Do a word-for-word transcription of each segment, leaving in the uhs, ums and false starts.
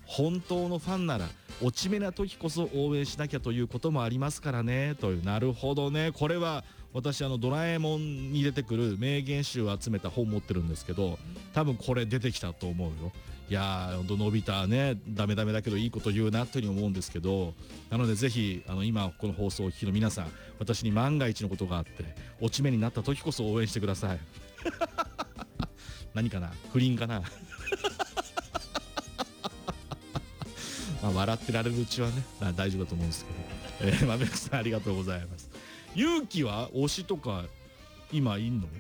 本当のファンなら落ち目な時こそ応援しなきゃということもありますからねという。なるほどね。これは私あのドラえもんに出てくる名言集を集めた本持ってるんですけど、多分これ出てきたと思うよ。いやーほんとのび太ね、ダメダメだけどいいこと言うなというふうに思うんですけど、なのでぜひあの今この放送をお聞きの皆さん、私に万が一のことがあって落ち目になった時こそ応援してください何かな、不倫かなまあ笑ってられるうちはね大丈夫だと思うんですけど、えー、豆福さんありがとうございます。ゆうきは推しとか今いんの？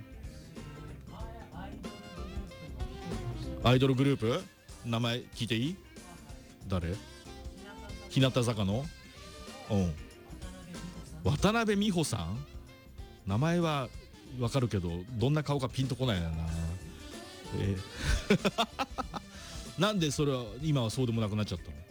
アイドルグループ名前聞いていい？誰？日向坂のうん渡辺美穂さん。名前はわかるけどどんな顔かピンとこないな。えー、なんでそれは今はそうでもなくなっちゃったの？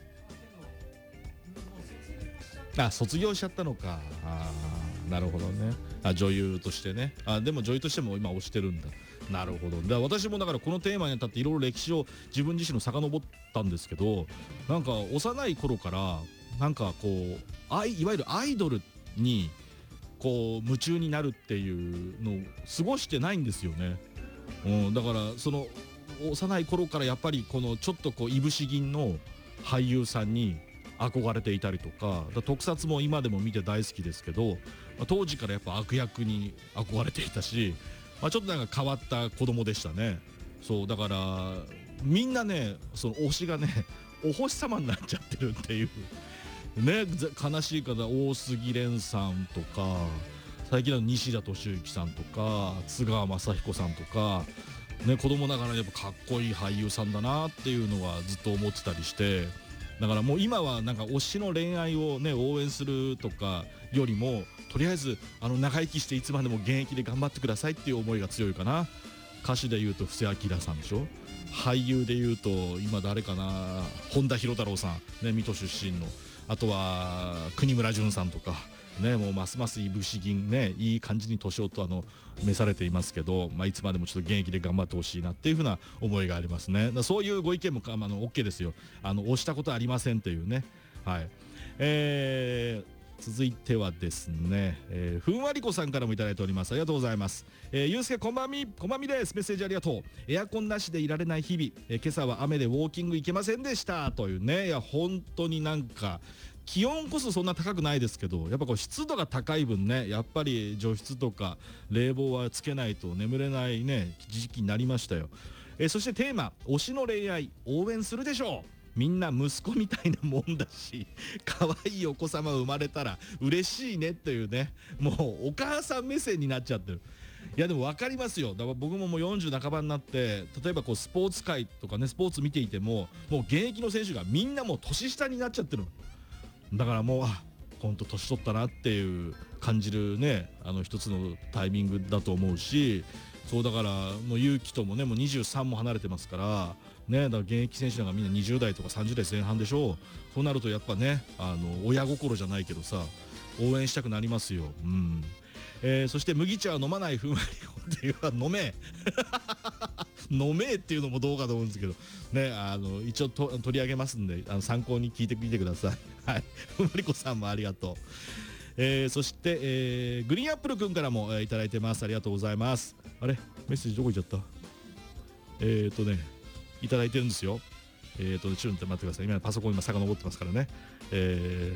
あ、卒業しちゃったのか。あ、なるほどね。あ、女優としてね。あ、でも女優としても今推してるんだ。なるほど。だから私もだからこのテーマにあたっていろいろ歴史を自分自身の遡ったんですけど、なんか幼い頃からなんかこうあいいわゆるアイドルにこう夢中になるっていうのを過ごしてないんですよね。うん、だからその幼い頃からやっぱりこのちょっとこういぶし銀の俳優さんに憧れていたりとか、だ特撮も今でも見て大好きですけど、まあ、当時からやっぱ悪役に憧れていたし、まあ、ちょっとなんか変わった子供でしたね。そうだからみんなね、その推しがねお星様になっちゃってるっていうね、悲しい方、大杉蓮さんとか最近の西田敏行さんとか津川雅彦さんとかね、子供ながらやっぱかっこいい俳優さんだなっていうのはずっと思ってたりして、だからもう今はなんか推しの恋愛をね応援するとかよりも、とりあえずあの長生きしていつまでも現役で頑張ってくださいっていう思いが強いかな。歌手でいうと布施明さんでしょ。俳優でいうと今誰かな、本田博太郎さんね、水戸出身の。あとは国村淳さんとかね、もうますますいぶし銀ね、いい感じに年をとあの召されていますけど、まあ、いつまでもちょっと現役で頑張ってほしいなっていうふうな思いがありますね。だそういうご意見もあの OK ですよ。あの押したことありませんっていうね。はい、えー続いてはですね、えー、ふんわりこさんからもいただいております。ありがとうございます。えー、ゆうすけこんばんみこんばんみです。メッセージありがとう。エアコンなしでいられない日々、えー、今朝は雨でウォーキング行けませんでしたというね。いや本当になんか気温こそそんな高くないですけど、やっぱこう湿度が高い分ね、やっぱり除湿とか冷房はつけないと眠れないね時期になりましたよ。えー、そしてテーマ、推しの恋愛応援するでしょう。みんな息子みたいなもんだし、可愛いお子様生まれたら嬉しいねというね、もうお母さん目線になっちゃってる。いやでも分かりますよ。だから僕ももうよんじゅう半ばになって、例えばこうスポーツ界とかね、スポーツ見ていてももう現役の選手がみんなもう年下になっちゃってる。だからもうあほんと年取ったなっていう感じるね、あの一つのタイミングだと思うし、そうだからもう勇気ともねもうにじゅうさんも離れてますからね、だから現役選手なんかみんなにじゅう代とかさんじゅう代前半でしょう。そうなるとやっぱね、あの親心じゃないけどさ、応援したくなりますよ。うん、えー、そして麦茶は飲まないふんわりこっていうのは飲め飲めっていうのもどうかと思うんですけどね、あの一応と取り上げますんで、あの参考に聞いてみてください。はい、ふんわりこさんもありがとう。えー、そして、えー、グリーンアップルくんからも、えー、いただいてます。ありがとうございます。あれメッセージどこ行っちゃった。えーとねいただいてるんですよ。えーとちょっと待ってください。今パソコン今遡ってますからね。え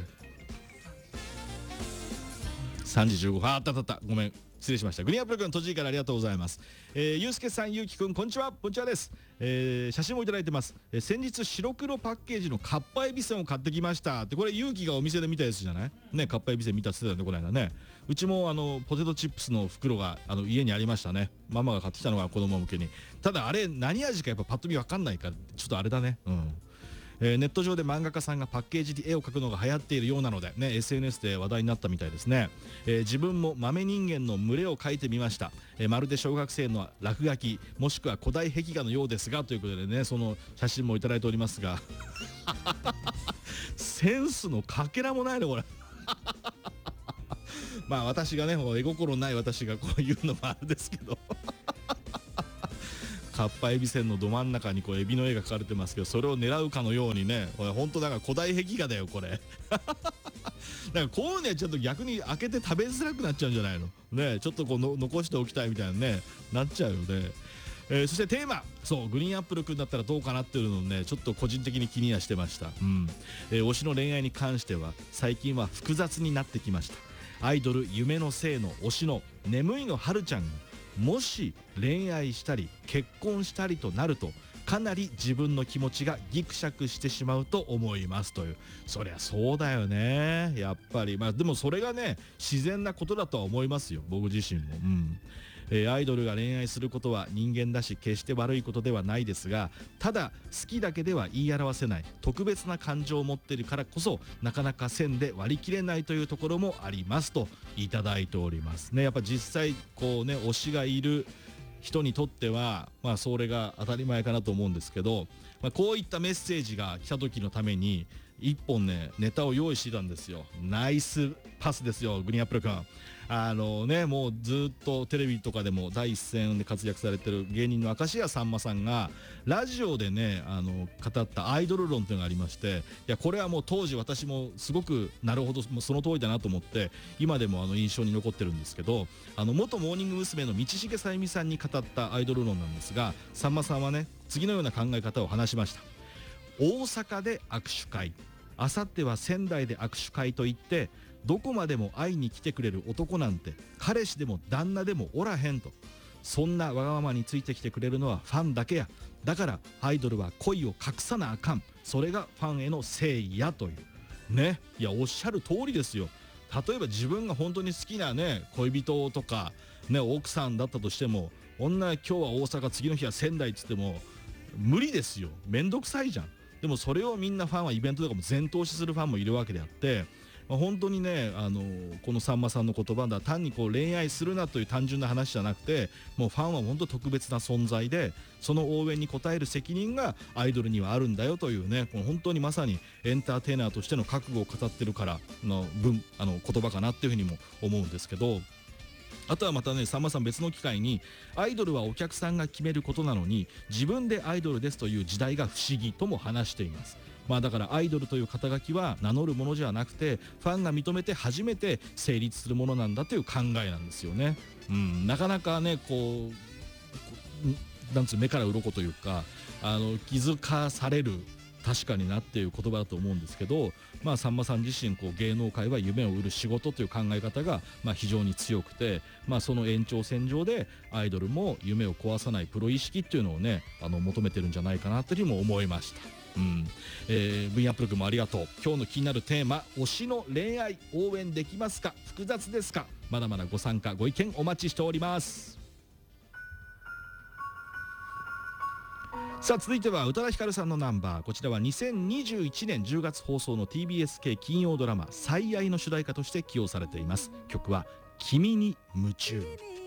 ー、さんじじゅうごふん、あったあったあった、ごめん失礼しました。グリーンアップル君栃木からありがとうございます。えー、ゆうすけさん、ゆうきくん、こんにちは。こんにちはです。えー、写真もいただいてます。えー、先日白黒パッケージのかっぱえびせんを買ってきましたって。これゆうきがお店で見たやつじゃないね。かっぱえびせん見たって言ってたんで、この間ね。うちもあのポテトチップスの袋があの家にありましたね。ママが買ってきたのが子供向けに。ただあれ何味かやっぱパッと見わかんないからちょっとあれだね。うん。えー、ネット上で漫画家さんがパッケージで絵を描くのが流行っているようなので、ね、エスエヌエス で話題になったみたいですね。えー、自分も豆人間の群れを描いてみました。えー、まるで小学生の落書きもしくは古代壁画のようですがということでね、その写真もいただいておりますがセンスのかけらもないねこれまあ私がね絵心ない私がこう言うのもあれですけどかっぱえびせんのど真ん中にこうエビの絵が描かれてますけど、それを狙うかのようにね、これ本当だから古代壁画だよこれだからこういうねちょっと逆に開けて食べづらくなっちゃうんじゃないのね、ちょっとこうの残しておきたいみたいなねなっちゃうよね。えー、そしてテーマ、そうグリーンアップルくんだったらどうかなっていうのをねちょっと個人的に気にはしてました。うん、えー、推しの恋愛に関しては最近は複雑になってきました。アイドル夢の性の推しの眠いのはるちゃんがもし恋愛したり結婚したりとなるとかなり自分の気持ちがギクシャクしてしまうと思いますという。そりゃそうだよねやっぱり。まあでもそれがね自然なことだとは思いますよ僕自身も。うん、えー、アイドルが恋愛することは人間だし決して悪いことではないですが、ただ好きだけでは言い表せない特別な感情を持っているからこそなかなか線で割り切れないというところもありますといただいておりますね。やっぱ実際こうね推しがいる人にとってはまあそれが当たり前かなと思うんですけど、まあ、こういったメッセージが来た時のために一本ねネタを用意してたんですよ。ナイスパスですよグリーンアップル君。あのねもうずっとテレビとかでも第一線で活躍されてる芸人の明石家さんまさんがラジオでねあの語ったアイドル論っていうのがありまして、いやこれはもう当時私もすごくなるほどもうその通りだなと思って今でもあの印象に残ってるんですけど、あの元モーニング娘。の道重さゆみさんに語ったアイドル論なんですが、さんまさんはね次のような考え方を話しました。大阪で握手会、あさっては仙台で握手会といってどこまでも会いに来てくれる男なんて彼氏でも旦那でもおらへんと。そんなわがままについてきてくれるのはファンだけや。だからアイドルは恋を隠さなあかん。それがファンへの誠意やというね。いやおっしゃる通りですよ。例えば自分が本当に好きなね恋人とかね奥さんだったとしても、女今日は大阪次の日は仙台っつっても無理ですよ。めんどくさいじゃん。でもそれをみんなファンはイベントとかも全投資するファンもいるわけであって、まあ、本当にねあのこのさんまさんの言葉だ単にこう恋愛するなという単純な話じゃなくて、もうファンは本当特別な存在でその応援に応える責任がアイドルにはあるんだよというね、この本当にまさにエンターテイナーとしての覚悟を語ってるからの文あの言葉かなっていうふうにも思うんですけど、あとはまたねさんまさん別の機会にアイドルはお客さんが決めることなのに自分でアイドルですという時代が不思議とも話しています。まあだからアイドルという肩書きは名乗るものじゃなくてファンが認めて初めて成立するものなんだという考えなんですよね。うん、なかなかねこうなんつう目から鱗というかあの気づかされる確かになっていう言葉だと思うんですけど、まあさんまさん自身こう芸能界は夢を売る仕事という考え方がまあ非常に強くて、まあその延長線上でアイドルも夢を壊さないプロ意識っていうのをねあの求めてるんじゃないかなというふうにも思いました。うん、えー、V アップル君もありがとう。今日の気になるテーマ推しの恋愛応援できますか、複雑ですか、まだまだご参加ご意見お待ちしております。さあ続いては宇多田ヒカルさんのナンバー、こちらはにせんにじゅういちねんじゅうがつ放送の ティービーエス 系金曜ドラマ最愛の主題歌として起用されています。曲は君に夢中。